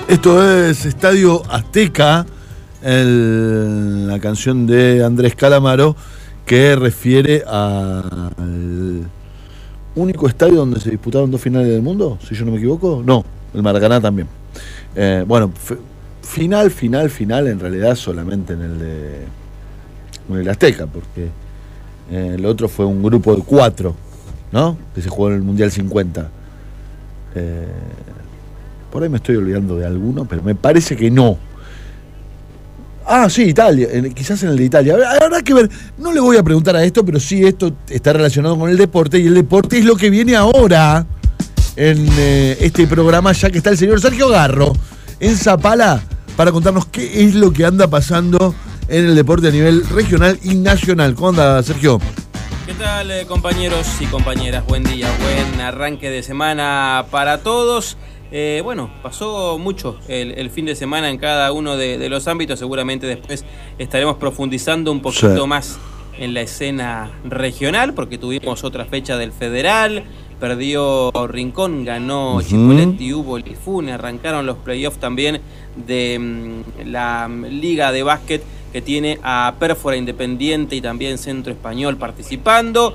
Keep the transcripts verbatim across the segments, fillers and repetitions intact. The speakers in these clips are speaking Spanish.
Esto es Estadio Azteca, el, la canción de Andrés Calamaro, que refiere al único estadio donde se disputaron dos finales del mundo, si yo no me equivoco. No, el Maracaná también. Eh, bueno, final, final, final, en realidad solamente en el de en el Azteca, porque eh, el otro fue un grupo de cuatro, ¿no? Que se jugó en el Mundial cincuenta. Eh, por ahí me estoy olvidando de alguno, pero me parece que no. Ah, sí, Italia, en, quizás en el de Italia. Habrá que ver, no le voy a preguntar a esto, pero sí esto está relacionado con el deporte, y el deporte es lo que viene ahora en eh, este programa, ya que está el señor Sergio Garro en Zapala para contarnos qué es lo que anda pasando en el deporte a nivel regional y nacional. ¿Cómo anda, Sergio? ¿Qué tal, eh, compañeros y compañeras? Buen día, buen arranque de semana para todos. Eh, bueno, pasó mucho el, el fin de semana en cada uno de, de los ámbitos. Seguramente después estaremos profundizando un poquito sí. más en la escena regional, porque tuvimos otra fecha del Federal. Perdió Rincón, ganó uh-huh. Chipoleti, hubo Lifune, arrancaron los playoffs también de um, la Liga de Básquet, que tiene a Pérfora, Independiente y también Centro Español participando.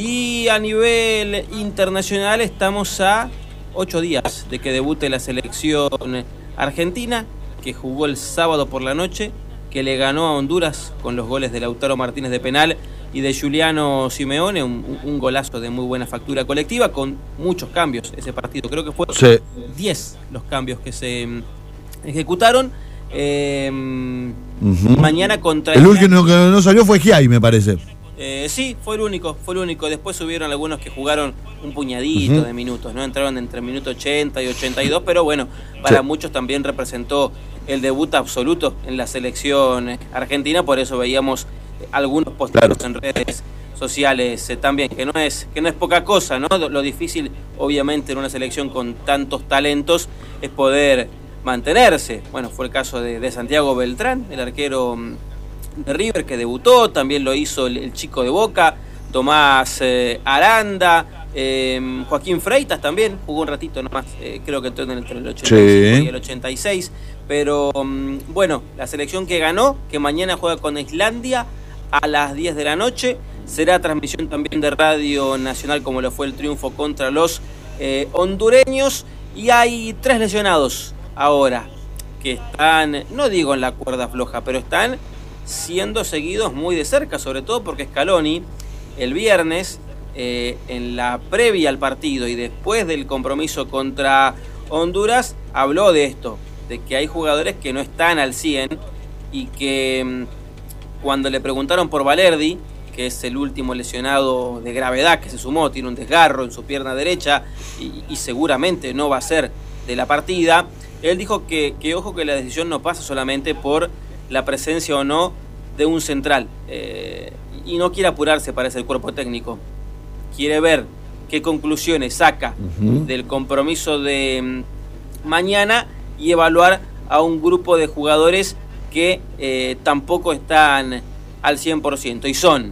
Y a nivel internacional estamos a ocho días de que debute la selección argentina, que jugó el sábado por la noche, que le ganó a Honduras con los goles de Lautaro Martínez de penal y de Giuliano Simeone, un, un golazo de muy buena factura colectiva, con muchos cambios ese partido. Creo que fueron sí. diez los cambios que se ejecutaron. Eh, uh-huh. Mañana contra... El último que no salió fue Giai, me parece. Eh, sí, fue el único, fue el único. Después subieron algunos que jugaron un puñadito uh-huh. de minutos, ¿no? Entraron entre el minuto ochenta y ochenta y dos, pero bueno, para sí. muchos también representó el debut absoluto en la selección argentina, por eso veíamos algunos posteros claro. en redes sociales eh, también, que no es que no es poca cosa, ¿no? Lo difícil, obviamente, en una selección con tantos talentos es poder mantenerse. Bueno, fue el caso de, de Santiago Beltrán, el arquero de River, que debutó, también lo hizo el, el chico de Boca, Tomás eh, Aranda, eh, Joaquín Freitas también, jugó un ratito nomás, eh, creo que entró entre el ochenta y cinco sí. y el ochenta y seis, pero um, bueno, la selección que ganó, que mañana juega con Islandia a las diez de la noche, será transmisión también de Radio Nacional, como lo fue el triunfo contra los eh, hondureños, y hay tres lesionados ahora, que están, no digo en la cuerda floja, pero están siendo seguidos muy de cerca, sobre todo porque Scaloni el viernes, eh, en la previa al partido y después del compromiso contra Honduras, habló de esto, de que hay jugadores que no están al cien y que cuando le preguntaron por Valerdi, que es el último lesionado de gravedad que se sumó, tiene un desgarro en su pierna derecha y, y seguramente no va a ser de la partida, él dijo que, que ojo que la decisión no pasa solamente por la presencia o no de un central, eh, y no quiere apurarse, parece, el cuerpo técnico. Quiere ver qué conclusiones saca uh-huh. del compromiso de um, mañana y evaluar a un grupo de jugadores que eh, tampoco están al cien por ciento, y son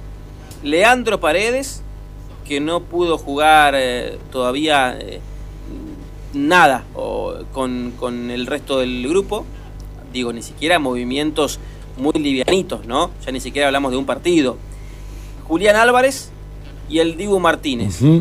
Leandro Paredes, que no pudo jugar eh, todavía eh, nada o, con, con el resto del grupo. Digo, ni siquiera movimientos muy livianitos, ¿no? Ya ni siquiera hablamos de un partido. Julián Álvarez y el Dibu Martínez. Uh-huh.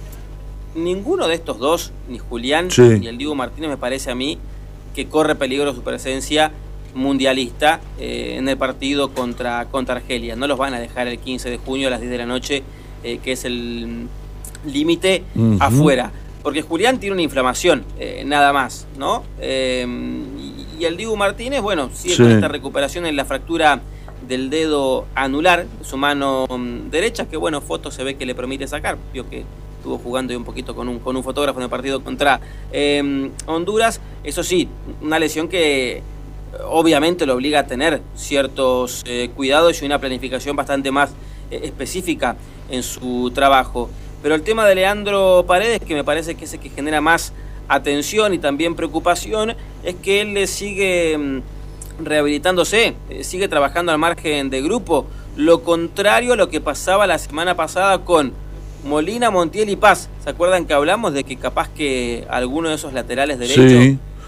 Ninguno de estos dos, ni Julián sí. ni el Dibu Martínez, me parece a mí que corre peligro su presencia mundialista eh, en el partido contra, contra Argelia. No los van a dejar el quince de junio a las diez de la noche, eh, que es el límite uh-huh. afuera. Porque Julián tiene una inflamación, eh, nada más, ¿no? Eh, y, y el Dibu Martínez, bueno, sigue sí. con esta recuperación en la fractura del dedo anular, de su mano um, derecha, que bueno, fotos se ve que le permite sacar. Vio que estuvo jugando un poquito con un, con un fotógrafo en el partido contra eh, Honduras. Eso sí, una lesión que obviamente lo obliga a tener ciertos eh, cuidados y una planificación bastante más eh, específica en su trabajo. Pero el tema de Leandro Paredes, que me parece que es el que genera más atención y también preocupación, es que él le sigue mmm, rehabilitándose, eh, sigue trabajando al margen de grupo, lo contrario a lo que pasaba la semana pasada con Molina, Montiel y Paz. ¿Se acuerdan que hablamos de que capaz que alguno de esos laterales derechos sí.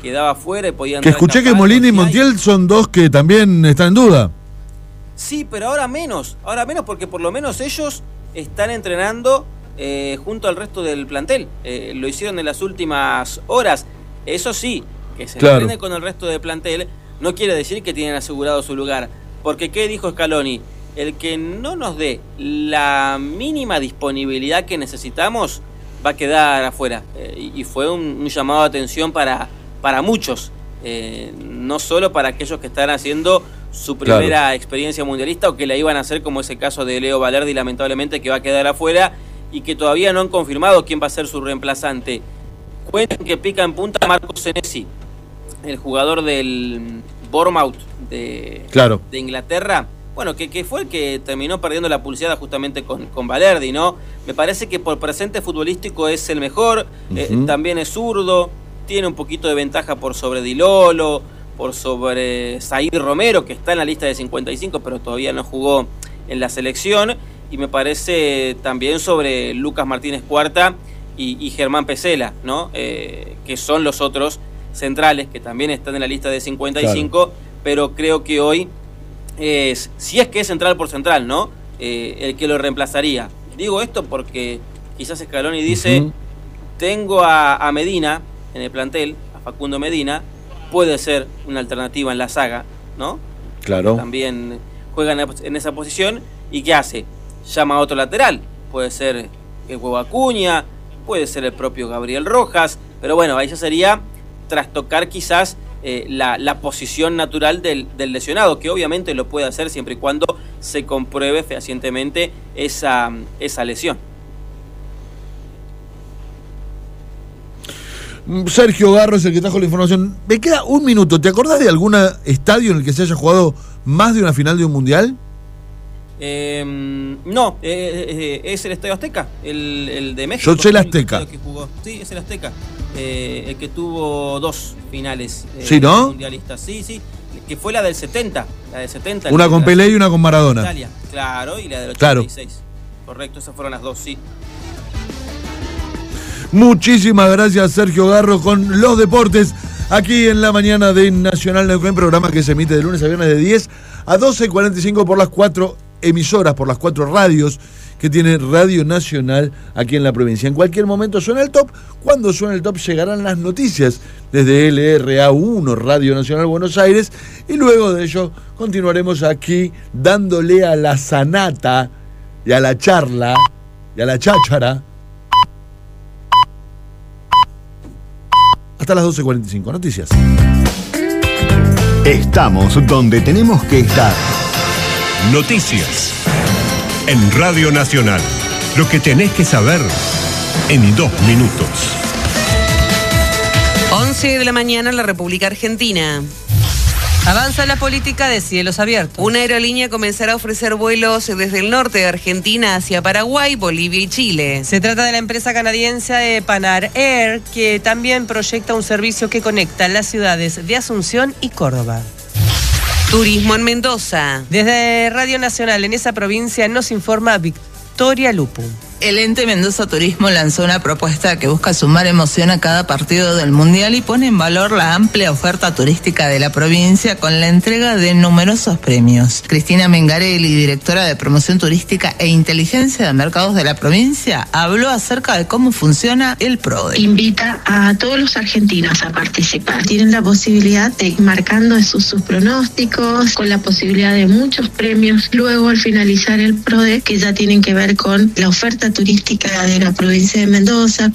quedaba fuera y podía Que escuché que Molina y Montiel son dos que también están en duda. Sí, pero ahora menos, ahora menos porque por lo menos ellos están entrenando eh, junto al resto del plantel. Eh, lo hicieron en las últimas horas. Eso sí, que se claro. entrene con el resto del plantel no quiere decir que tienen asegurado su lugar. Porque ¿qué dijo Scaloni? El que no nos dé la mínima disponibilidad que necesitamos va a quedar afuera. Eh, y fue un, un llamado de atención para, para muchos, eh, no solo para aquellos que están haciendo su primera claro. experiencia mundialista o que la iban a hacer, como ese caso de Leo Valerdi, lamentablemente, que va a quedar afuera y que todavía no han confirmado quién va a ser su reemplazante. Cuentan que pica en punta Marco Senesi, el jugador del Bournemouth de, claro. de Inglaterra. Bueno, que, que fue el que terminó perdiendo la pulseada justamente con, con Valerdi, ¿no? Me parece que por presente futbolístico es el mejor, uh-huh. eh, también es zurdo, tiene un poquito de ventaja por sobre Di Lolo, por sobre Zaid Romero, que está en la lista de cincuenta y cinco, pero todavía no jugó en la selección, y me parece también sobre Lucas Martínez Cuarta y, y Germán Pesela, ¿no? Eh, que son los otros centrales que también están en la lista de cincuenta y cinco, claro. pero creo que hoy es, si es que es central por central, ¿no? Eh, el que lo reemplazaría. Digo esto porque quizás Scaloni dice, uh-huh. tengo a, a Medina en el plantel, a Facundo Medina, puede ser una alternativa en la saga, ¿no? Claro. También juega en esa posición, ¿y qué hace? Llama a otro lateral, puede ser el Huevo Acuña, puede ser el propio Gabriel Rojas, pero bueno, ahí ya sería trastocar quizás eh, la, la posición natural del, del lesionado, que obviamente lo puede hacer siempre y cuando se compruebe fehacientemente esa, esa lesión. Sergio Garro es el que trajo la información. Me queda un minuto. ¿Te acordás de algún estadio en el que se haya jugado más de una final de un mundial? Eh, no, eh, eh, es el Estadio Azteca, el, el de México. Yo sé el Azteca. Que jugó. Sí, es el Azteca. Eh, el que tuvo dos finales eh, ¿sí, no? mundialistas. Sí, sí. Que fue la del setenta. La del setenta. Una con Pelé y una con Maradona. Italia, claro, y la del ochenta y seis. Claro. Correcto, esas fueron las dos, sí. Muchísimas gracias, Sergio Garro, con los deportes aquí en la mañana de Nacional Neuquén, programa que se emite de lunes a viernes de diez a doce cuarenta y cinco por las cuatro emisoras, por las cuatro radios que tiene Radio Nacional aquí en la provincia. En cualquier momento suena el top. Cuando suene el top llegarán las noticias desde L R A uno, Radio Nacional Buenos Aires, y luego de ello continuaremos aquí dándole a la sanata y a la charla y a la cháchara hasta las doce cuarenta y cinco. Noticias. Estamos donde tenemos que estar. Noticias. En Radio Nacional. Lo que tenés que saber en dos minutos. once de la mañana en la República Argentina. Avanza la política de cielos abiertos. Una aerolínea comenzará a ofrecer vuelos desde el norte de Argentina hacia Paraguay, Bolivia y Chile. Se trata de la empresa canadiense Panar Air, que también proyecta un servicio que conecta las ciudades de Asunción y Córdoba. Turismo en Mendoza. Desde Radio Nacional en esa provincia nos informa Victoria Lupu. El ente Mendoza Turismo lanzó una propuesta que busca sumar emoción a cada partido del Mundial y pone en valor la amplia oferta turística de la provincia con la entrega de numerosos premios. Cristina Mengarelli, directora de Promoción Turística e Inteligencia de Mercados de la provincia, habló acerca de cómo funciona el PRODE. Invita a todos los argentinos a participar. Tienen la posibilidad de ir marcando sus, sus pronósticos, con la posibilidad de muchos premios. Luego, al finalizar el PRODE, que ya tienen que ver con la oferta turística de la provincia de Mendoza.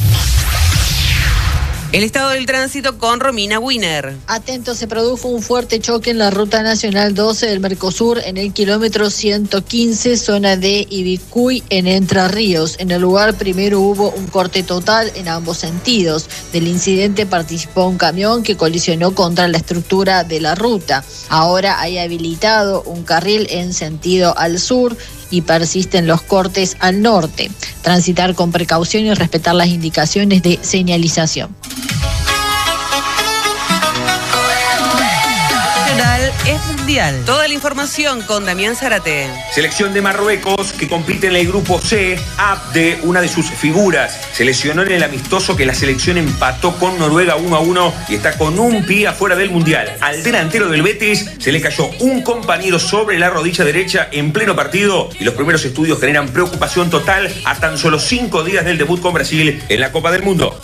El estado del tránsito con Romina Wiener. Atento, se produjo un fuerte choque en la Ruta Nacional doce del Mercosur en el kilómetro ciento quince, zona de Ibicuy, en Entre Ríos. En el lugar primero hubo un corte total en ambos sentidos. Del incidente participó un camión que colisionó contra la estructura de la ruta. Ahora hay habilitado un carril en sentido al sur y persisten los cortes al norte. Transitar con precaución y respetar las indicaciones de señalización. mundial es mundial. Toda la información con Damián Zárate. Selección de Marruecos que compite en el grupo C. Abde, una de sus figuras, se lesionó en el amistoso que la selección empató con Noruega uno a uno y está con un pie afuera del mundial. Al delantero del Betis se le cayó un compañero sobre la rodilla derecha en pleno partido y los primeros estudios generan preocupación total a tan solo cinco días del debut con Brasil en la Copa del Mundo.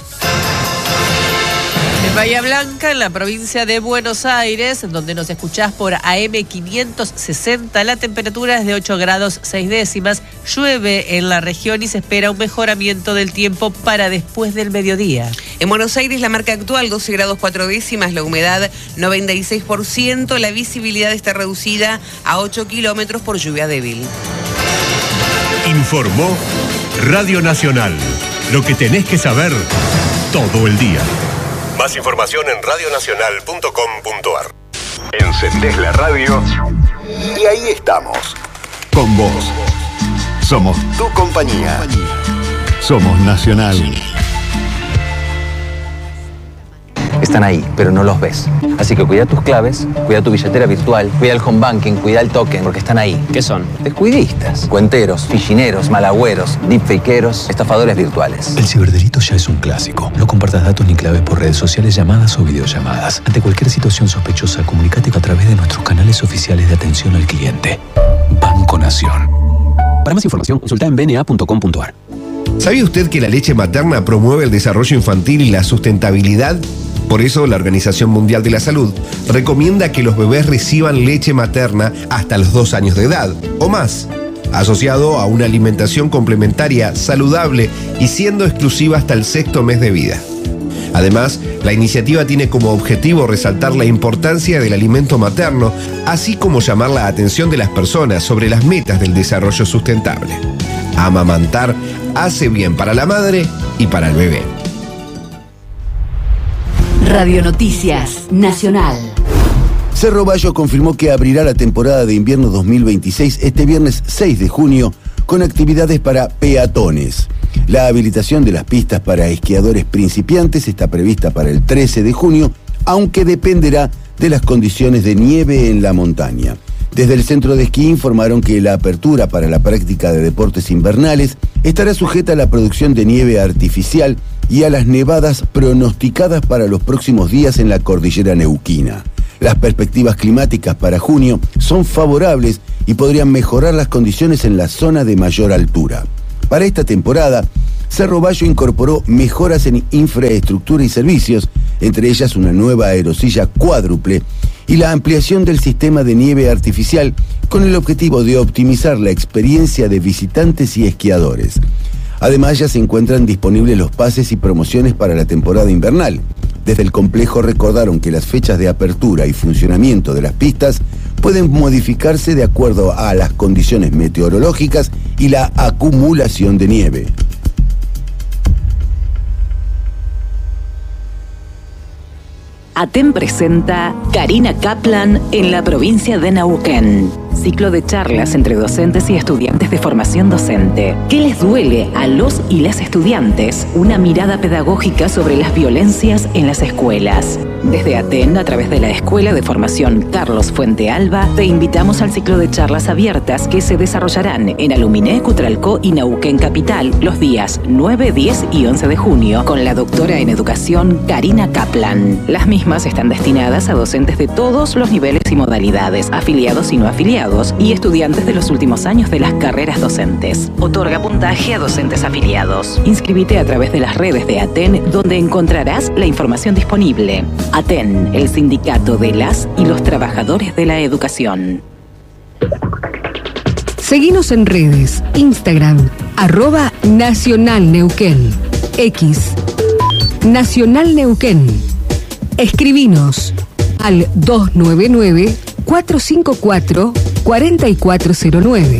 En Bahía Blanca, en la provincia de Buenos Aires, donde nos escuchás por A M quinientos sesenta, la temperatura es de ocho grados seis décimas, llueve en la región y se espera un mejoramiento del tiempo para después del mediodía. En Buenos Aires la marca actual doce grados cuatro décimas, la humedad noventa y seis por ciento, la visibilidad está reducida a ocho kilómetros por lluvia débil. Informó Radio Nacional. Lo que tenés que saber todo el día. Más información en radio nacional punto com punto a r. Encendés la radio y ahí estamos. Con vos. Somos tu compañía. Somos Nacional. Están ahí, pero no los ves. Así que cuida tus claves, cuida tu billetera virtual, cuida el home banking, cuida el token, porque están ahí. ¿Qué son? Descuidistas, cuenteros, fichineros, malagüeros, deepfakeros, estafadores virtuales. El ciberdelito ya es un clásico. No compartas datos ni claves por redes sociales, llamadas o videollamadas. Ante cualquier situación sospechosa, comunícate a través de nuestros canales oficiales de atención al cliente. Banco Nación. Para más información, consulta en b n a punto com punto a r. ¿Sabía usted que la leche materna promueve el desarrollo infantil y la sustentabilidad? Por eso, la Organización Mundial de la Salud recomienda que los bebés reciban leche materna hasta los dos años de edad o más, asociado a una alimentación complementaria saludable y siendo exclusiva hasta el sexto mes de vida. Además, la iniciativa tiene como objetivo resaltar la importancia del alimento materno, así como llamar la atención de las personas sobre las metas del desarrollo sustentable. Amamantar hace bien para la madre y para el bebé. Radio Noticias Nacional. Cerro Bayo confirmó que abrirá la temporada de invierno dos mil veintiséis este viernes seis de junio con actividades para peatones. La habilitación de las pistas para esquiadores principiantes está prevista para el trece de junio, aunque dependerá de las condiciones de nieve en la montaña. Desde el centro de esquí informaron que la apertura para la práctica de deportes invernales estará sujeta a la producción de nieve artificial y a las nevadas pronosticadas para los próximos días en la cordillera neuquina. Las perspectivas climáticas para junio son favorables y podrían mejorar las condiciones en la zona de mayor altura. Para esta temporada, Cerro Bayo incorporó mejoras en infraestructura y servicios, entre ellas una nueva aerosilla cuádruple y la ampliación del sistema de nieve artificial con el objetivo de optimizar la experiencia de visitantes y esquiadores. Además, ya se encuentran disponibles los pases y promociones para la temporada invernal. Desde el complejo recordaron que las fechas de apertura y funcionamiento de las pistas pueden modificarse de acuerdo a las condiciones meteorológicas y la acumulación de nieve. Aten presenta Karina Kaplan en la provincia de Neuquén. Ciclo de charlas entre docentes y estudiantes de formación docente. ¿Qué les duele a los y las estudiantes? Una mirada pedagógica sobre las violencias en las escuelas. Desde Aten, a través de la Escuela de Formación Carlos Fuente Alba, te invitamos al ciclo de charlas abiertas que se desarrollarán en Aluminé, Cutralcó y Neuquén Capital los días nueve, diez y once de junio con la doctora en educación Karina Kaplan. Las mismas están destinadas a docentes de todos los niveles y modalidades, afiliados y no afiliados, y estudiantes de los últimos años de las carreras docentes. Otorga puntaje a docentes afiliados. Inscríbete a través de las redes de Aten, donde encontrarás la información disponible. Aten, el sindicato de las y los trabajadores de la educación. Seguinos en redes, Instagram, arroba Nacional Neuquén, X, Nacional Neuquén. Escribinos al dos nueve nueve, cuatro cinco cuatro, cuatro cuatro cero nueve.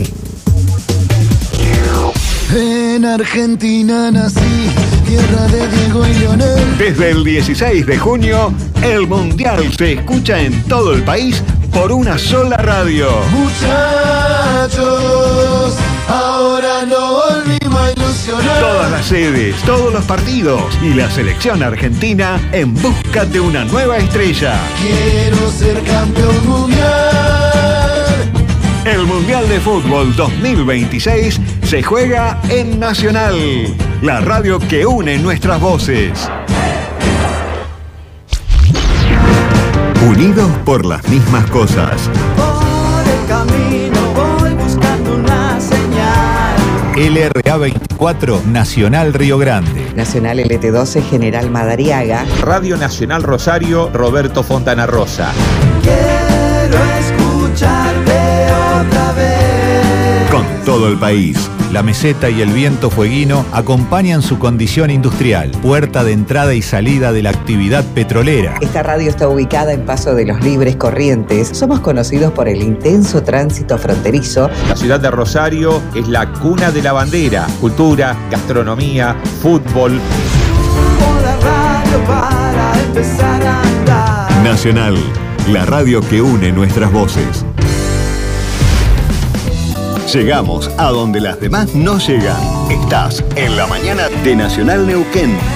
En Argentina nací, tierra de Diego y Leonel. Desde el dieciséis de junio, el Mundial se escucha en todo el país por una sola radio. Muchachos, ahora no volvimos a ilusionar. Nacional. Todas las sedes, todos los partidos y la selección argentina en busca de una nueva estrella. Quiero ser campeón mundial. El Mundial de Fútbol dos mil veintiséis se juega en Nacional, la radio que une nuestras voces. Unidos por las mismas cosas. Por el camino voy buscando una señal. L R A veinticuatro, Nacional Río Grande. Nacional L T doce, General Madariaga. Radio Nacional Rosario, Roberto Fontana Rosa. Quiero escucharte otra vez. Con todo el país. La meseta y el viento fueguino acompañan su condición industrial, puerta de entrada y salida de la actividad petrolera. Esta radio está ubicada en Paso de los Libres, Corrientes. Somos conocidos por el intenso tránsito fronterizo. La ciudad de Rosario es la cuna de la bandera, cultura, gastronomía, fútbol. La radio para empezar a andar. Nacional, la radio que une nuestras voces. Llegamos a donde las demás no llegan. Estás en la mañana de Nacional Neuquén.